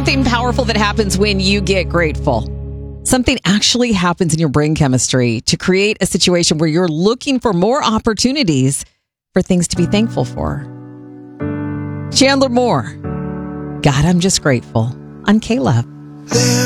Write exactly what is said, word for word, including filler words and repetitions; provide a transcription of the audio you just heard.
something powerful that happens when you get grateful. Something actually happens in your brain chemistry to create a situation where you're looking for more opportunities for things to be thankful for. Chandler Moore, God, I'm Just Grateful on K-Love.